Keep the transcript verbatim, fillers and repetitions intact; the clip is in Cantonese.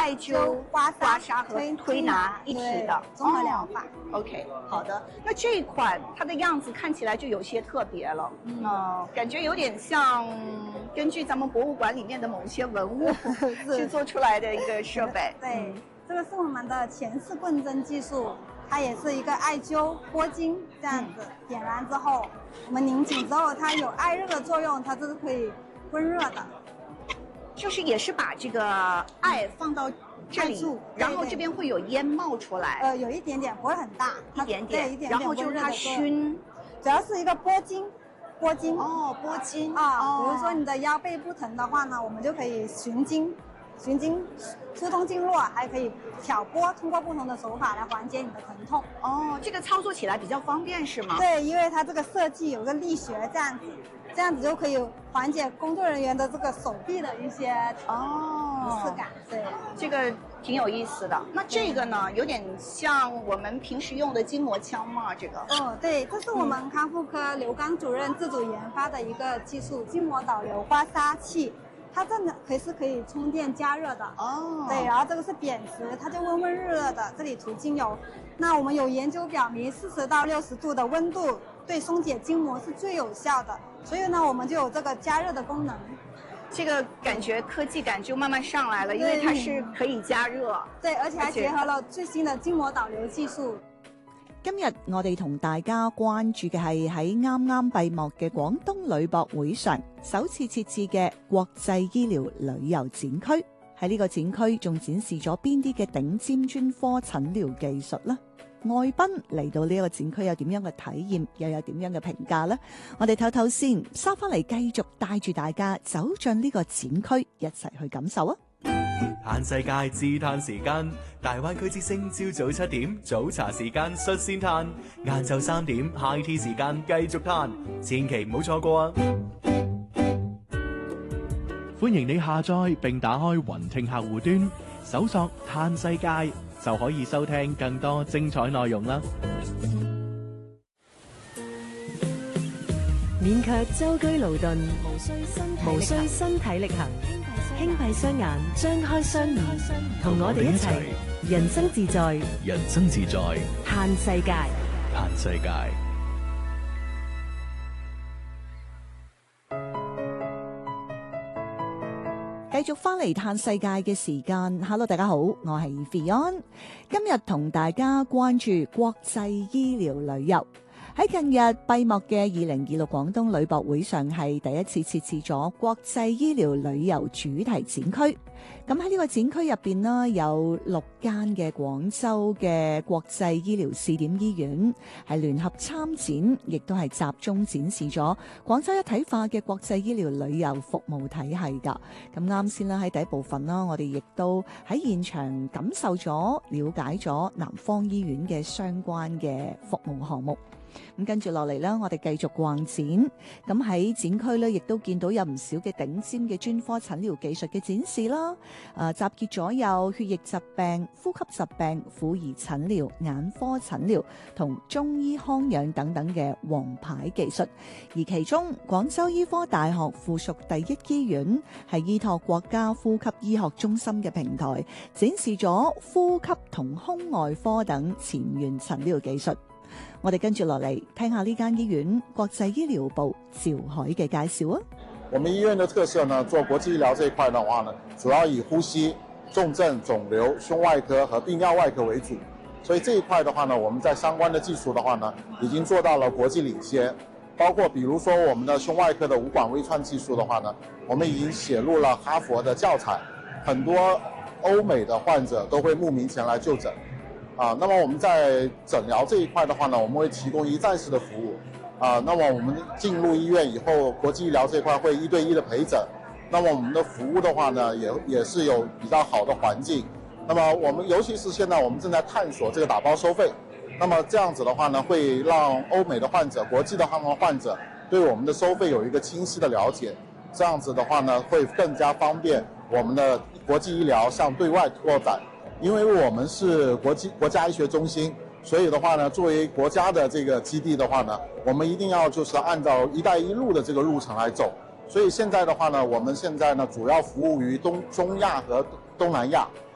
艾灸、 刮刮痧和推拿一体的综合疗法。 哦、OK， 好的。那这一款它的样子看起来就有些特别了，嗯、呃，感觉有点像根据咱们博物馆里面的某些文物去做出来的一个设备。 对，嗯、这个是我们的前视棍针技术。它也是一个艾灸拨筋这样子，嗯、点燃之后，我们拧紧之后，它有艾热的作用，它这是可以温热的。 就是也是把这个艾放到这里，然后这边会有烟冒出来。 呃，有一点点，不会很大， 一点点， 一点点。 然后就是它熏， 主要是一个拨筋，拨筋。 哦，拨筋啊、哦，比如说你的腰背不疼的话呢，我们就可以循经。循经疏通经络，还可以挑拨，通过不同的手法来缓解你的疼痛。 哦，这个操作起来比较方便是吗？ 对，因为它这个设计有个力学这样子，这样子就可以缓解工作人员的这个手臂的一些哦不适感。对， 这个挺有意思的。那这个呢，有点像我们平时用的筋膜枪嘛？这个。 哦，对，这是我们康复科刘刚主任自主研发的一个技术——筋膜导流刮痧器。它这个可以是可以充电加热的哦， 对，然后这个是扁食，它就温温热热的，这里涂精油。那我们有研究表明，四十到六十度的温度对松解筋膜是最有效的，所以呢，我们就有这个加热的功能。 这个感觉科技感就慢慢上来了，因为它是可以加热， 对，而且还結合了最新的筋膜導流技術。 今日我哋同大家關注嘅係喺啱啱閉幕嘅廣東旅博會上首次設置嘅國際醫療旅遊展區。喺呢個展區仲展示咗邊啲嘅頂尖專科診療技術呢？外賓嚟到呢個展區有點樣嘅體驗，又有點樣嘅評價呢？我哋唞唞先，收翻嚟繼續帶住大家走進呢個展區，一齊去感受啊！ 嘆世界自嘆時間，大灣區之聲朝早七點早茶時間率先嘆，晏晝三點 high tea 時間繼續嘆，千祈唔好錯過啊！歡迎你下載並打開雲聽客戶端，搜索嘆世界就可以收聽更多精彩內容啦！ 免卻舟車勞頓，無需身體力行。輕閉雙眼，張開雙耳，同我哋一齊人生自在， 人生自在， 嘆世界， 嘆世界。 繼續翻嚟嘆世界嘅時間 ，Hello， 大家好，我係 Fion， 今日同大家關注國際醫療旅遊。喺近日閉幕嘅二零二六廣東旅博會上，係第一次設置咗國際醫療旅遊主題展區。咁喺呢個展區入邊呢，有六間嘅廣州嘅國際醫療試點醫院係聯合參展，亦都係集中展示咗廣州一體化嘅國際醫療旅遊服務體系㗎。咁啱先啦，喺第一部分啦，我哋亦都喺現場感受咗、了解咗南方醫院嘅相關嘅服務項目。咁跟住落嚟呢，我哋繼續逛展。咁喺展區呢，亦都見到有唔少嘅頂尖嘅專科診療技術嘅展示啦。誒，集結咗有血液疾病、呼吸疾病、婦兒診療、眼科診療同中醫康養等等嘅王牌技術。而其中，廣州醫科大學附屬第一醫院係依託國家呼吸醫學中心嘅平台，展示咗呼吸同胸外科等前沿診療技術。我哋跟住落嚟聽下呢間醫院國際醫療部趙海嘅介紹啊。 我們醫院的特色呢，做國際醫療這一塊的話呢，主要以呼吸、重症、腫瘤、胸外科和泌尿外科為主。所以這一塊的話呢，我們在相關的技術的話呢，已經做到了國際領先。包括比如說我們的胸外科的無管微創技術的話呢，我們已經寫入了哈佛的教材，很多歐美的患者都會慕名前來就診。啊，那麼我們在診療這一塊的話呢，我們會提供一站式的服務。啊，那麼我們進入醫院以後，國際醫療這一塊會一對一的陪診。那麼我們的服務的話呢，也也是有比較好的環境。那麼我們尤其是現在我們正在探索這個打包收費。那麼這樣子的話呢，會讓歐美的患者、國際的航空患者對我們的收費有一個清晰的了解。這樣子的話呢，會更加方便我們的國際醫療向對外拓展。因為我們是國際國家醫學中心，所以的話呢，作為國家的這個基地的話呢，我們一定要就是按照一帶一路的這個路程來走。所以現在的話呢，我們現在呢主要服務於東中亞和東南亞。